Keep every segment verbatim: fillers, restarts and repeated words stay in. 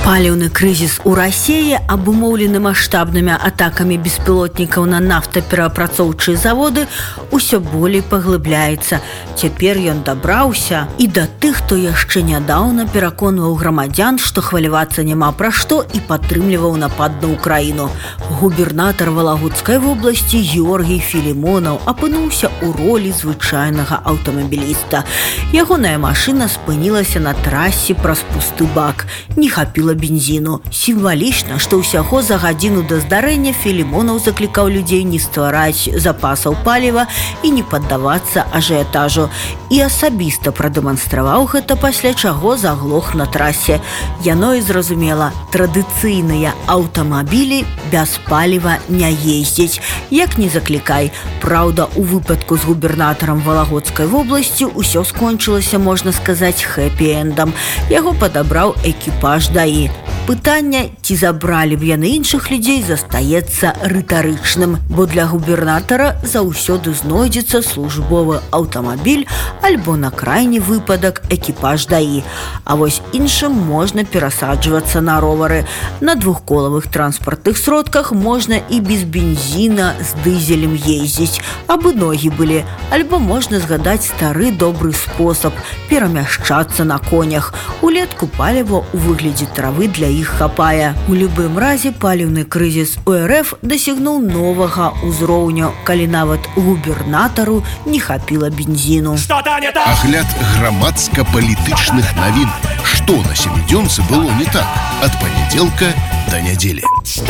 Паліўны крызіс у Расіі, абумоўлены маштабнымі атакамі беспілотнікаў на нафтаперапрацоўчыя заводы, усё болей паглыбляецца. Цяпер ён дабраўся і да тых, хто яшчэ нядаўна пераконваў грамадзян, што хвалявацца няма пра што, і падтрымліваў напад на Украіну. Губернатар Валагодскай вобласці Георгій Філімонаў апынуўся ў ролі звычайнага аўтамабіліста. Ягоная машына спынілася на трасе праз пусты бак. Не хапіла бензіну. Сімвалічна, што ўсяго за гадзіну да здарэння Філімонаў заклікаў людзей не ствараць запасаў паліва і не паддавацца ажыятажу. І асабіста прадэманстраваў гэта, пасля чаго заглох на трасе. Яно і зразумела, традыцыйныя аўтамабілі без паліва не ездзяць. Як не заклікай. Праўда, у выпадку з губернатарам Валагодскай вобласці ўсё скончылася, можна сказаць, хэпі-эндам. Яго падабраў экіпаж ДАІ. Пытанне, ці забралі б яны іншых людзей, застаецца рытарычным, бо для губернатара заўсёды знойдзецца службовы аўтамабіль альбо на крайні выпадак экіпаж ДАІ. А вось іншым можна перасаджвацца на ровары. На двухколавых транспартных сродках можна і без бензіна з дызелем ездзіць, абы ногі былі, альбо можна згадаць стары добры спосаб перамяшчацца на конях. Улетку паліва ў выглядзе травы для іх хапае. У любым разе паліўны крызіс у РФ дасягнуў новага ўзроўню, калі нават губернатару не хапіла бензіну. Агляд грамадска-палітычных навін. Што на сямідзёнцы было не так ад панядзелка да нядзелі.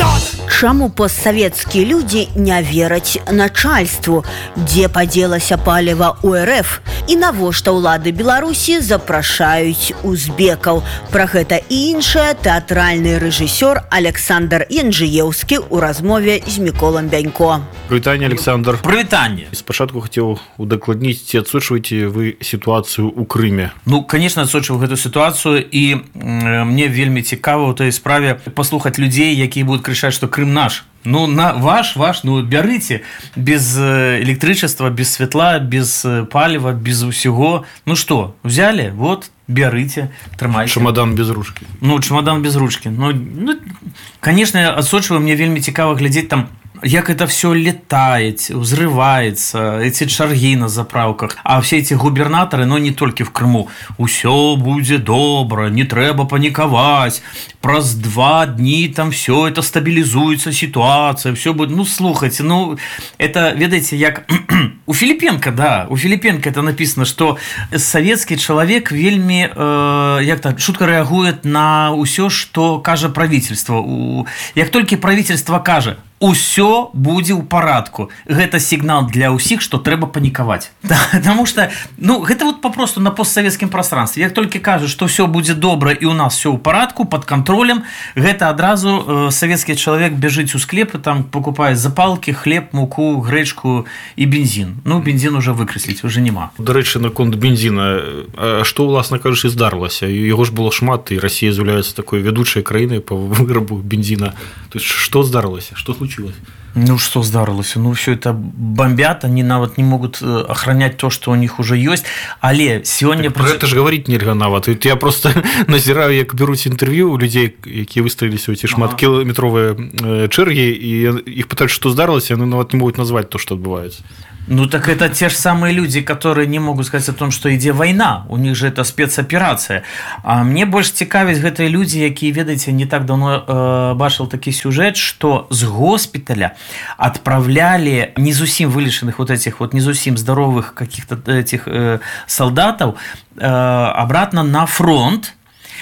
Чаму постсавецкія людзі не вераць начальству? Дзе падзелася паліва ў РФ? І навошта ўлады Беларусі запрашаюць узбекаў? Пра гэта і іншае тэатральны рэжысёр Александр Янджыеўскі ў размове з Міколам Бянько. Прывітанне, Александр. Прывітанне. Спачатку хацеў удакладніць, ці адсочваеце вы сітуацыю ў Крыме? Ну, конечно, адсочваю гэту сітуацыю, і э, мне вельмі цікава ў той справе паслухаць людзей, якія будуць крычаць, што Крым наш. Ну, на ваш, ваш, ну, бярыце без электрычества, без святла, без паліва, без усяго. Ну што, взяли? Вот, бярыце, трымайце. Чемодан без ручки. Ну, чемодан без ручки. Ну, ну конечно, адсочваю, мне вельмі цікава глядзець там, як это все летает, взрывается, эти чарги на заправках. А все эти губернаторы, но не только в Крыму, «Усё будет добро, не треба паниковать, праз два дни там все это стабилизуется, ситуация, все будет». Ну, слухайте, ну, это, ведаете, як... у Філіпенка, да, у Філіпенка это написано, что советский человек вельми, э, як так, шутка реагует на усё, что кажа правительство. У... Як только правительство кажа, усё будзе ў парадку. Гэта сігнал для ўсіх, што трэба панікаваць. Потому что, ну, гэта вот попросту на постсавецкім прастранстве. Як толькі кажуць, што ўсё будзе добра і ў нас всё ў парадку, пад кантролем, гэта адразу э, савецкі чалавек бяжыць у склеп і там покупае запалкі, хлеб, муку, грэчку і бензін. Ну, бензін уже выкрэсліць, уже няма. Дарэчы, наконт бензіна, а што, уласна кажучы, здарылася? Яго ж было шмат, і Расія з'яўляецца такой вядучай краінай па вырабу бензіна. То есть, што здарылася? Што случилось? Ну, что здарылася? Ну, все это бомбят, они нават не могут охранять то, что у них уже есть. Але сегодня... Так, про это же говорить нельзя нават. Я просто назираю, як беруць интервью у людей, якія выстроились у эти шматкіметровыя чэргі, и их пытаюць, что здарылася, они нават не могут назвать то, что отбывается. Ну, так это те же самые люди, которые не могут сказать о том, что ідзе война. У них же это спецоперация. А мне больше цікавяць гэтыя люди, якія, ведаеце, не так давно э, бачил такі сюжет, что с госпиталя отправляли не зусім вылеченных вот этих вот, не зусім здоровых каких-то этих э, солдатов э, обратно на фронт.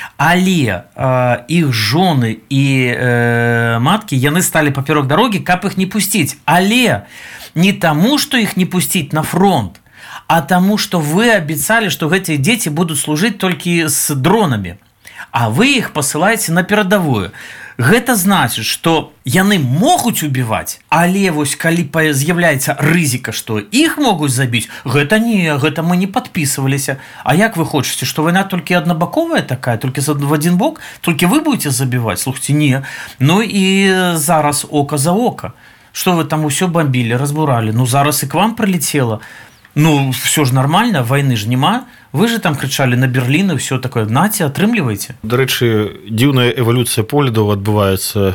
Але э, іх жоны і э, маткі, яны сталі паперок дарогі, каб іх не пусціць. Але не таму, што іх не пусціць на фронт, а таму, што вы абяцалі, што гэтыя дзеці будуць служыць толькі з дронамі, а вы іх пасылаеце на перадавую. Гэта значыць, што яны могуць убіваць, але вось калі з'яўляецца рызыка, што іх могуць забіць, гэта не, гэта мы не падпісваліся. А як вы хочаце, што вайна толькі аднабаковая такая, толькі в один бок, толькі вы будете забіваць? Слухайте, не. Ну і зараз ока за ока. Што вы там усё бомбілі, разбуралі? Ну зараз і к вам прилетело. Ну, все ж нормально, войны ж нема. Вы же там кричали на Берлін і все такое. Наце, атрымлівайце. До речі, дзіўная эвалюцыя поглядаў адбываецца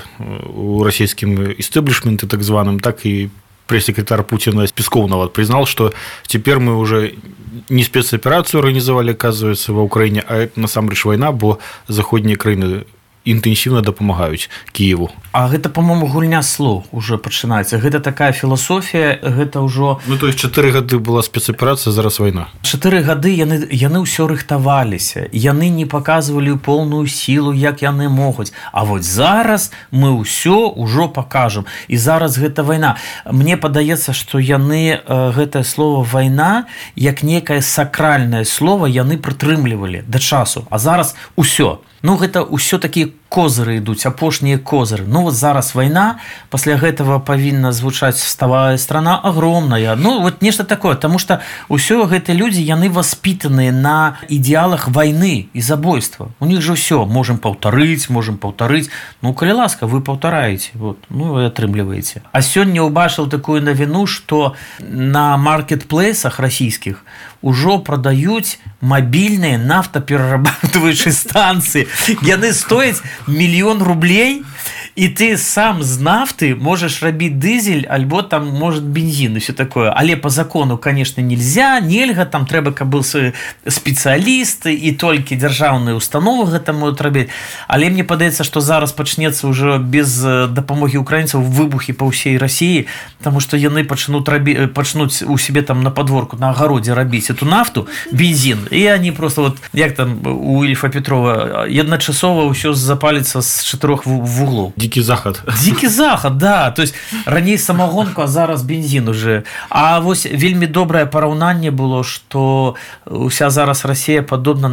у расійскім істэблішменты так званым, так і пресс-секретарь Путина Песков нават признал, что теперь мы уже не спецоперацию организовали, оказывается, в Украине, а это насамрэч война, бо заходнія краіны інтэнсіўна дапамагаюць Киеву. А гэта, по-моему, гульня слоў уже пачынаецца. Гэта такая філасофія, гэта ўжо... Ну, то есть чатыры гады была спецаперацыя, зараз вайна. Чатыры гады яны, яны ўсё рыхтаваліся, яны не паказвалі поўную сілу, як яны могуць. А вот зараз мы ўсё ўжо пакажам. І зараз гэта вайна. Мне падаецца, што яны гэтае слово вайна, як некае сакральнае слово, яны прытрымлівалі да часу. А зараз усё. Ну, гэта ўсё такія козыры ідуць, апошнія козыры. Ну, вот зараз вайна, пасля гэтага павінна звучаць «Вставая страна огромная». Ну, вот нешта такое, потому что ўсё гэтыя людзі, яны воспитаныя на ідэалах вайны і забойства. У них же ўсё, можем паўтарыць, можем паўтарыць. Ну, калі ласка, вы паўтараеце, вот, ну, вы атрымліваеце. А сёння ўбачыў такую навіну, што на маркетплейсах расійскіх ужо прадаюць мабільныя нафтаперарабатываючыя станцыі. Яны стояць мільён рублей, і ты сам з нафты можаш рабіць дызель альбо там, может, бензин і все такое. Але по закону, конечно, нельзя, нельга, там трэба, каб быў спецыяліст, і толькі дзяржаўныя установы гэта могуць рабіць. Але мне падаецца, што зараз пачнецца ўжо без дапамогі украінцаў выбухі па ўсей Расіі, таму што яны пачнуць рабі... пачнуць у себе там на падворку, на агародзе рабіць эту нафту, бензин, і они просто вот, як там у Ільфа Петрова, адначасова ўсё запаліцца з чатырох вуглоў. Дикий заход. Дикий заход, да. То есть раней самогонку, а зараз бензин уже. А вось вельмі добрае параўнанне было, што уся зараз Расія падобна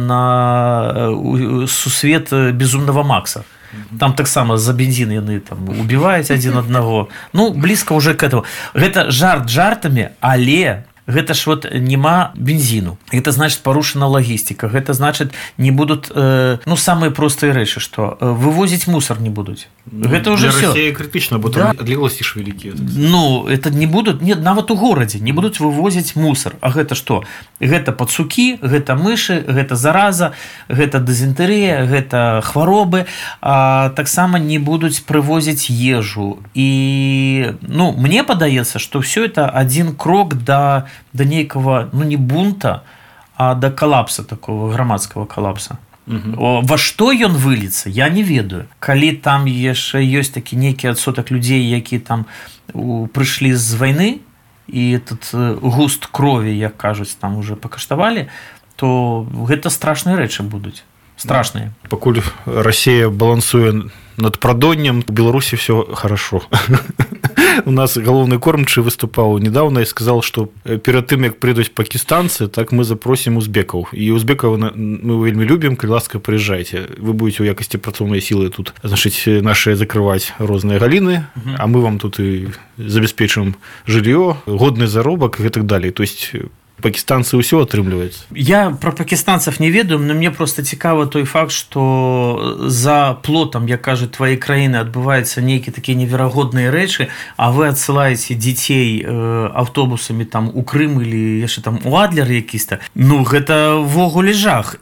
на сусвет Безумного Макса. Там таксама за бензин яны там убіваюць адзін аднаго. Ну, блізка уже к этому. Гэта жарт жартамі, але гэта ж вот нема бензину. Гэта значит парушана лагістика. Гэта значит не будут, э, ну, самые простые рэчы, что э, вывозить мусор не будут. Ну, гэта уже для все. России критично, бо да. там адлеглосці ж великие. Ну, это не будут, нет, нават у городе не будут вывозить мусор. А гэта что? Гэта пацукі, гэта мышы, гэта зараза, гэта дызентэрыя, гэта хваробы. А таксама не будут прывозить ежу. И, ну, мне падаецца, что все это один крок до до нейкага, ну, не бунта, а до коллапса, такого грамадскага коллапса. Угу. Во што ён выльецца, я не ведаю. Калі там яшчэ ёсць такі нейкі адсотак людзей, які там прыйшлі з вайны, і этот густ крові, як кажуць, там уже пакаштавалі, то гэта страшныя рэчы будуць. Страшныя. Пакуль Расія балансуе над прадоннем, у Беларусі все хорошо. У нас галоўны кормчы выступаў недавно и сказал, что перед тым, як прыйдуць пакистанцы, так мы запросим узбекаў. І узбекаў мы вельмі любім, калі ласка, прыязджайце. Вы будете у якасці працоўнай сілы тут, значит, наши закрывать розныя галіны, угу. А мы вам тут и забяспечым жыллё, годны заробак и так далее. То есть пакистанцы ўсё атрымліваюць. Я про пакистанцев не ведаю, но мне просто цікава той факт, что за плотам, як кажуць, твоей краіны адбываюцца нейкія такія неверагодныя рэчы, а вы адсылаеце дзяцей аўтобусамі там у Крым или яшчэ там у Адлер якісь-то. Ну, гэта ввогуле жах.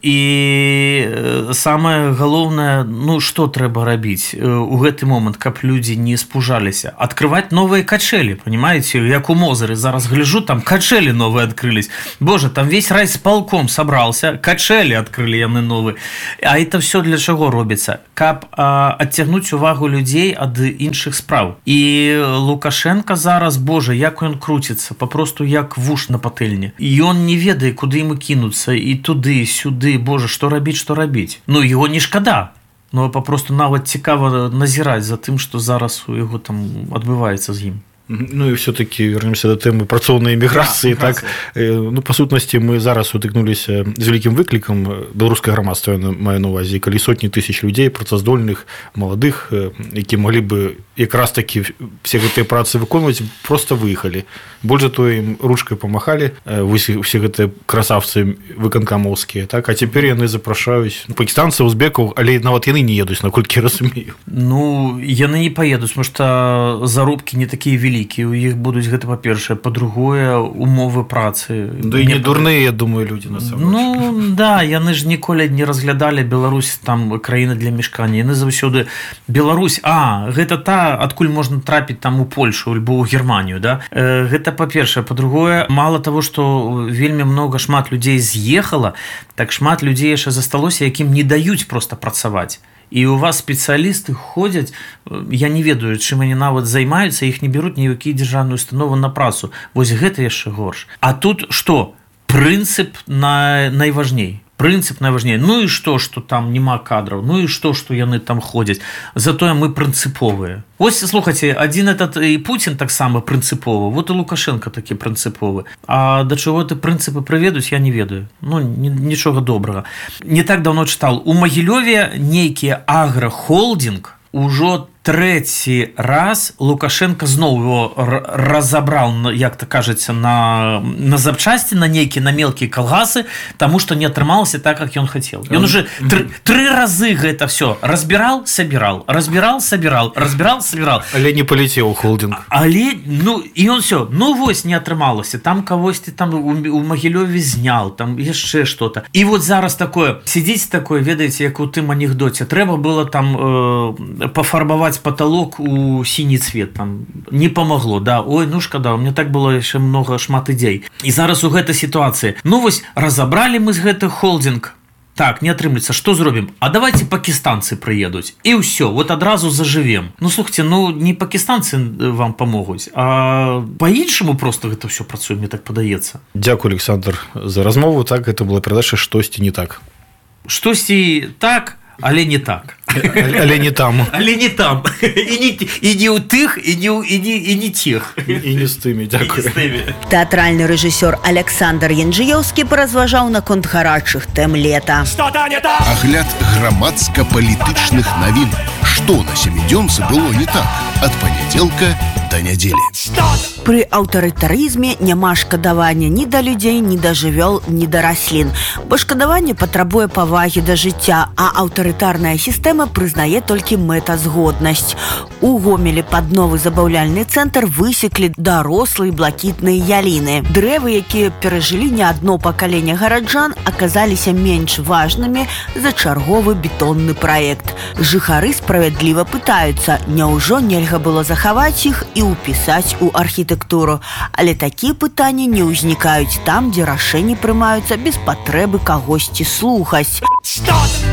І самае галоўнае, ну, што трэба рабіць у гэты момант, каб людзі не спужаліся? Адкрываць новыя качэлі, понимаете? Як у Мозыры зараз гляжу, там качэлі новыя адкрылись. Боже, там весь райсполком собрался, качели открыли яны новые. А это все для чего робится? Каб а, оттягнуть увагу людей от іншых справ. И Лукашенко зараз, боже, як он крутится, попросту як вуш на пательне. И он не ведае, куды ему кинуться, и туды, и сюды, боже, что робить, что робить. Ну, его не шкада. Но попросту нават цікава назіраць за тым, што зараз у яго там адбываецца з ім. Ну и все-таки вернемся до темы працоўнай міграцыі. Да, так, ну, по сутнасці мы зараз сутыкнуліся з вялікім выклікам. Беларускае грамадства маю на увазе, калі сотні тысяч людзей працаздольных, маладых, які маглі бы якраз таки все гэтыя працы выконваць, просто выехалі. Больш за тое, ім ручкай памахалі все гэтыя красавцы выканкамоўскія, так, а цяпер яны запрашаюць пакістанцаў, узбекаў, але нават яны не едуць, наколькі я разумею. Ну, яны не поедуць, потому что заробкі не такія вялікія. вялікія, у іх будуць гэта па-першае, па-другое, умовы працы. Да і не дурныя, я думаю, людзі насамрэч. Ну, да, яны ж ніколі не разглядалі Беларусь там краіна для мешкання. Яны заўсёды Беларусь, а, гэта та, адкуль можна трапіць там у Польшу альбо ў Германію, да? Э, гэта па-першае, па-другое, мала того, што вельмі много шмат людзей з'ехала, так шмат людзей яшчэ засталося, якім не даюць проста працаваць. І у вас спецыялісты ходзяць, я не ведаю, чым они нават займаюцца, іх не бяруць ні ў якія дзяржаўныя установы на працу. Вось гэта яшчэ горш. А тут што? Прынцып на... найважней. Прынцып найважней. Ну і што, што там няма кадраў? Ну і што, што яны там ходзяць? Затое мы прынцыповыя. Ось, слухайце, адзін этот і Путін таксама прынцыповы, вот і Лукашенко такі прынцыповы. А да чаго ты прынцыпы прыведуць, я не ведаю. Ну, нічога добрага. Не так даўно чытал. У Магілёве нейкі аграхолдинг ужо трэці раз Лукашенко зноў его разабраў, як то кажется, на, на запчасти, на нейкія, на мелкія калгасы, таму што не атрымалася так, як ён хацеў. Ён уже тры, тры разы гэта все разбірал, сабірал, разбірал, сабірал, разбірал, сабірал. Але не паляцеў холдинг. Але, ну, і он все, ну вось не атрымалася, там кагосьці там у, у Магілёве знял, там яшчэ что-то. І вот зараз такое, сидзіць такое, ведаеце, як у тым анекдоце, трэба было там э, пафарбаваць потолок у сіні цвет, там не помогло, да, ой, ну шкада, у меня так было яшчэ много шмат ідзей. І зараз у гэтай сітуацыі, ну вось разабралі мы з гэты холдинг, так, не атрымлецца, што зробім? А давайте пакістанцы прыедуць, і ўсё, вот адразу зажывем. Ну слухайте, ну не пакістанцы вам помогуць, а по-іншаму просто гэта ўсё працуе, мне так падаецца. Дзякую, Александр, за размову. Так, это была перадача «Штосьці не так». Штосьці так, але не так. Але не там. Але не там. І не, і не ў тых, і не, і не, і не тех. І не з тымі, дзякую. Тэатральны рэжысёр Александр Янджыёўскі паразважаў наконт гарачых тэм лета. Агляд грамадска-палітычных навін. Што на сямідзёнцы было не так? Ад панядзелка да нядзелі. Пры аўтарытарызме няма шкадавання ні да людзей, ні да жывёл, ні да раслін. Бо шкадаванне патрабуе павагі да жыцця, а аўтарытарная сістэма прызнае толькі мэтазгоднасць. У Гомелі пад новы забаўляльны цэнтр высеклі дарослыя блакітныя яліны. Дрэвы, якія перажылі не адно пакаленне гараджан, аказаліся менш важнымі за чарговы бетонны праект. Жыхары справядліва пытаюцца, няўжо нельга было захаваць іх і ўпісаць у архітэктуру. Але такія пытанні не ўзнікаюць там, дзе рашэнні прымаюцца без патрэбы кагосьці слухаць.